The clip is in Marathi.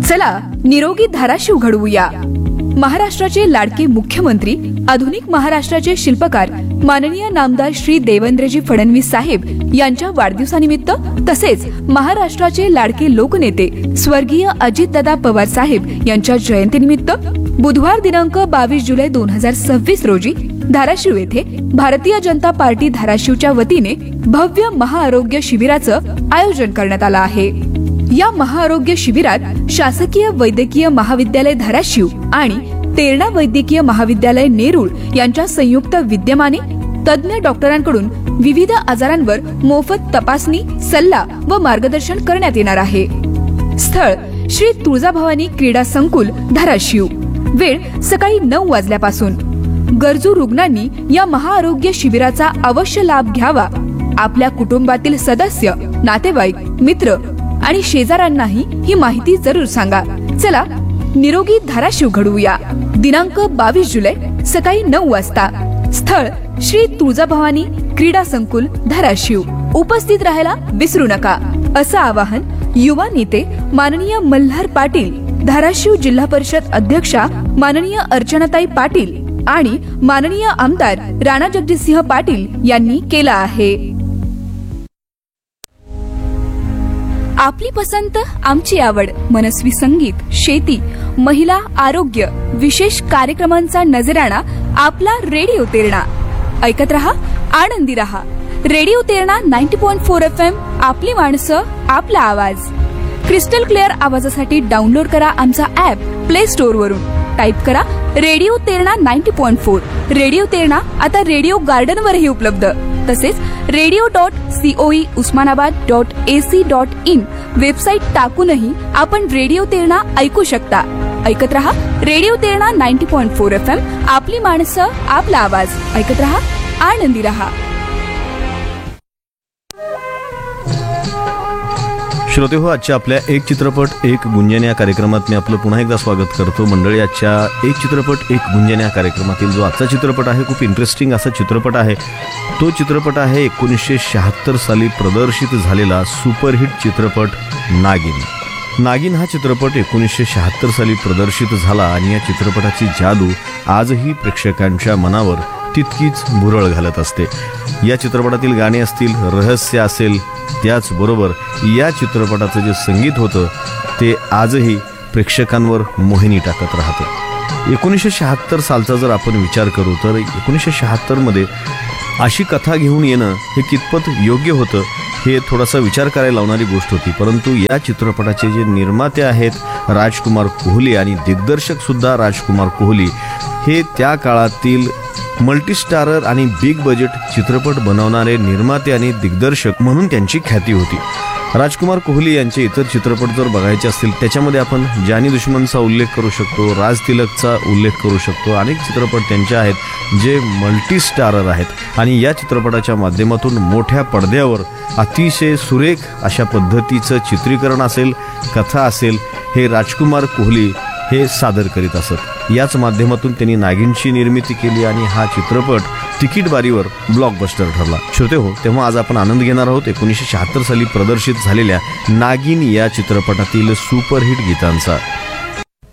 चला निरोगी धाराशिव घडवूया. महाराष्ट्राचे लाडके मुख्यमंत्री, आधुनिक महाराष्ट्राचे शिल्पकार माननीय नामदार श्री देवेंद्रजी फडणवीस साहेब यांच्या वाढदिवसानिमित्त तसेच महाराष्ट्राचे लाडके लोकनेते स्वर्गीय अजितदादा पवार साहेब यांच्या जयंतीनिमित्त बुधवार दिनांक 22 जुलै 2026 रोजी धाराशिव येथे भारतीय जनता पार्टी धाराशिवच्या वतीने भव्य महाआरोग्य शिबिराचं आयोजन करण्यात आलं आहे. या महाआरोग्य शिबिरात शासकीय वैद्यकीय महाविद्यालय धाराशिव आणि तेरणा वैद्यकीय महाविद्यालय नेरूळ यांच्या संयुक्त विद्यमाने तज्ञ डॉक्टरांकडून विविध आजारांवर मोफत तपासणी, सल्ला व मार्गदर्शन करण्यात येणार आहे. स्थळ श्री तुळजाभवानी क्रीडा संकुल धाराशिव. वेळ सकाळी 9 वाजल्यापासून. गरजू रुग्णांनी या महाआरोग्य शिबिराचा अवश्य लाभ घ्यावा. आपल्या कुटुंबातील सदस्य, नातेवाईक, मित्र आणि शेजाऱ्यांनाही ही माहिती जरूर सांगा. चला निरोगी धाराशिव घडवूया. दिनांक 22 जुलै सकाळी 9 वाजता. स्थळ श्री तुळजाभवानी क्रीडा संकुल धाराशिव. उपस्थित राहायला विसरू नका, असं आवाहन युवा नेते माननीय मल्हार पाटील, धाराशिव जिल्हा परिषद अध्यक्षा माननीय अर्चनाताई पाटील आणि माननीय आमदार राणा जगजितसिंह पाटील यांनी केला आहे. आपली पसंत, आमची आवड. मनस्वी संगीत, शेती, महिला, आरोग्य, विशेष कार्यक्रमांचा नजराणा आपला रेडिओ तेरणा. ऐकत रहा, आनंदी रहा. Radio Terna 90.4 FM. आपली माणसं, आपला आवाज. क्रिस्टल क्लिअर आवाजासाठी डाउनलोड करा आमचा ऍप प्ले स्टोअर वरून. टाइप करा रेडिओ तेरणा 90.4. रेडिओ तेरणा आता रेडिओ गार्डन वरही उपलब्ध. तसेच radio.coe usmanabad.ac.in वेबसाईट टाकूनही आपण रेडिओ तेरणा ऐकू शकता. ऐकत रहा रेडिओ तेरणा 90.4 FM. आपली माणसं, आपला आवाज. ऐकत रहा, आनंदी रहा. श्रोते हो, आजच्या आपल्या एक चित्रपट एक गुंजन या कार्यक्रमात मी आपलं पुन्हा एकदा स्वागत करतो. मंडळी, आजच्या एक चित्रपट एक गुंजन या कार्यक्रमातील जो आजचा चित्रपट आहे, खूप इंटरेस्टिंग असा चित्रपट आहे. तो चित्रपट आहे 1976 साली प्रदर्शित झालेला सुपरहिट चित्रपट नागिन. नागिन हा चित्रपट 1976 साली प्रदर्शित झाला आणि या चित्रपटाची जादू आजही प्रेक्षकांच्या मनावर तितकीच भुरळ घालत असते. या चित्रपटातील गाणी असतील, रहस्य असेल, त्याचबरोबर या चित्रपटाचं जे संगीत होतं ते आजही प्रेक्षकांवर मोहिनी टाकत राहतं. 1976 सालचा जर आपण विचार करू तर 1976 मध्ये अशी कथा घेऊन येणं हे कितपत योग्य होतं हे थोडासा विचार करायला लावणारी गोष्ट होती. परंतु या चित्रपटाचे जे निर्माते आहेत राजकुमार कोहली आणि दिग्दर्शक सुद्धा राजकुमार कोहली, हे त्या काळातील मल्टीस्टारर आणि बिग बजेट चित्रपट बनवणारे निर्माते आणि दिग्दर्शक म्हणून त्यांची ख्याती होती. राजकुमार कोहली यांचे इतर चित्रपट जर बघायचे असतील त्याच्यामध्ये आपण जानी दुश्मनचा उल्लेख करू शकतो, राज तिलकचा उल्लेख करू शकतो. अनेक चित्रपट त्यांचे आहेत जे मल्टीस्टारर आहेत आणि या चित्रपटाच्या माध्यमातून मोठ्या पडद्यावर अतिशय सुरेख अशा पद्धतीचं चित्रीकरण असेल, कथा असेल, हे राजकुमार कोहली हे सादर करीत असत. याच माध्यमातून त्यांनी नागिनची निर्मिती केली आणि हा चित्रपट तिकीट बारीवर ब्लॉकबस्टर ठरला. श्रोते हो, तेव्हा आज आपण आनंद घेणार आहोत 1976 साली प्रदर्शित झालेल्या नागिन या चित्रपटातील सुपरहिट गीतांचा.